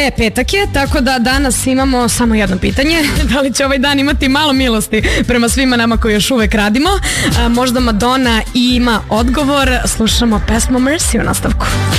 Petak je, tako da danas imamo samo jedno pitanje. Da li će ovaj dan imati malo milosti prema svima nama koji još uvek radimo? Možda Madonna ima odgovor. Slušamo pesmu Mercy u nastavku.